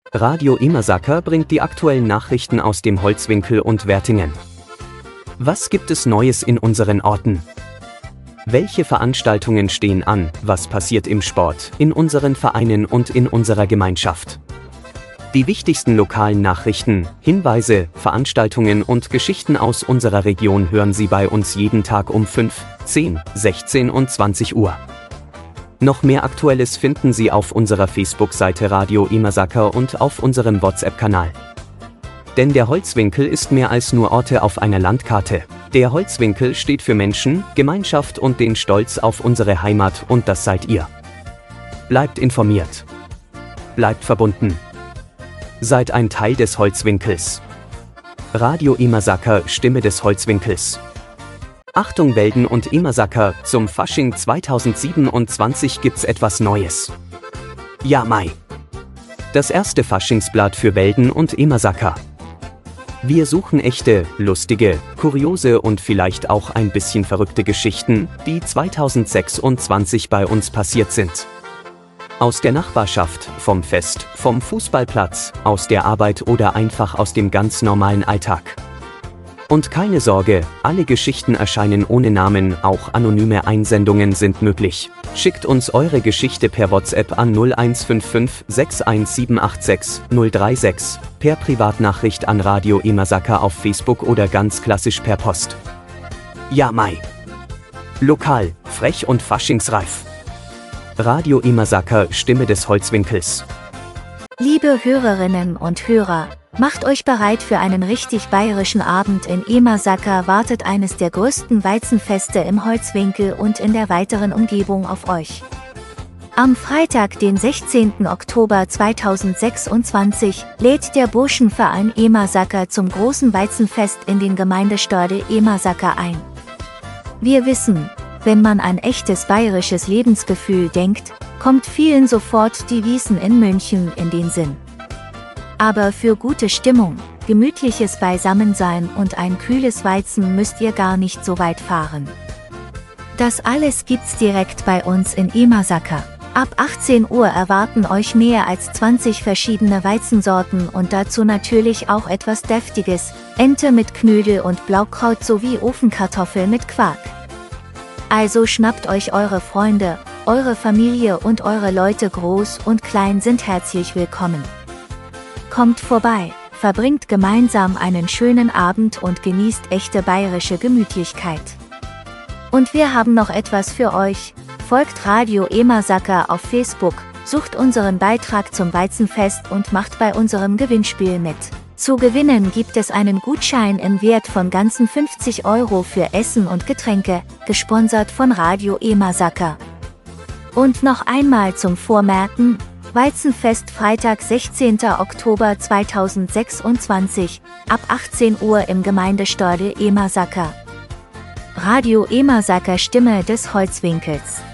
Radio Emersaker bringt die aktuellen Nachrichten aus dem Holzwinkel und Wertingen. Was gibt es Neues in unseren Orten? Welche Veranstaltungen stehen an? Was passiert im Sport, in unseren Vereinen und in unserer Gemeinschaft? Die wichtigsten lokalen Nachrichten, Hinweise, Veranstaltungen und Geschichten aus unserer Region hören Sie bei uns jeden Tag um 5, 10, 16 und 20 Uhr. Noch mehr Aktuelles finden Sie auf unserer Facebook-Seite Radio Emersaker und auf unserem WhatsApp-Kanal. Denn der Holzwinkel ist mehr als nur Orte auf einer Landkarte. Der Holzwinkel steht für Menschen, Gemeinschaft und den Stolz auf unsere Heimat, und das seid ihr. Bleibt informiert. Bleibt verbunden. Seid ein Teil des Holzwinkels. Radio Emersaker, Stimme des Holzwinkels. Achtung Welden und Emersaker, zum Fasching 2027 gibt's etwas Neues. Ja Mai. Das erste Faschingsblatt für Welden und Emersaker. Wir suchen echte, lustige, kuriose und vielleicht auch ein bisschen verrückte Geschichten, die 2026 bei uns passiert sind. Aus der Nachbarschaft, vom Fest, vom Fußballplatz, aus der Arbeit oder einfach aus dem ganz normalen Alltag. Und keine Sorge, alle Geschichten erscheinen ohne Namen, auch anonyme Einsendungen sind möglich. Schickt uns eure Geschichte per WhatsApp an 0155 61786 036, per Privatnachricht an Radio Emersaker auf Facebook oder ganz klassisch per Post. Ja Mai. Lokal, frech und faschingsreif. Radio Emersaker, Stimme des Holzwinkels. Liebe Hörerinnen und Hörer, macht euch bereit für einen richtig bayerischen Abend. In Emersaker wartet eines der größten Weizenfeste im Holzwinkel und in der weiteren Umgebung auf euch. Am Freitag, den 16. Oktober 2026, lädt der Burschenverein Emersaker zum großen Weizenfest in den Gemeindestorde Emersaker ein. Wir wissen, wenn man an echtes bayerisches Lebensgefühl denkt, kommt vielen sofort die Wiesn in München in den Sinn. Aber für gute Stimmung, gemütliches Beisammensein und ein kühles Weizen müsst ihr gar nicht so weit fahren. Das alles gibt's direkt bei uns in Emersaker. Ab 18 Uhr erwarten euch mehr als 20 verschiedene Weizensorten und dazu natürlich auch etwas Deftiges, Ente mit Knödel und Blaukraut sowie Ofenkartoffel mit Quark. Also schnappt euch eure Freunde, eure Familie und eure Leute groß und klein sind herzlich willkommen. Kommt vorbei, verbringt gemeinsam einen schönen Abend und genießt echte bayerische Gemütlichkeit. Und wir haben noch etwas für euch. Folgt Radio Emersaker auf Facebook, sucht unseren Beitrag zum Weizenfest und macht bei unserem Gewinnspiel mit. Zu gewinnen gibt es einen Gutschein im Wert von ganzen 50 € für Essen und Getränke, gesponsert von Radio Emersaker. Und noch einmal zum Vormerken: Weizenfest Freitag 16. Oktober 2026, ab 18 Uhr im Gemeindestorde Emersaker. Radio Emersaker, Stimme des Holzwinkels.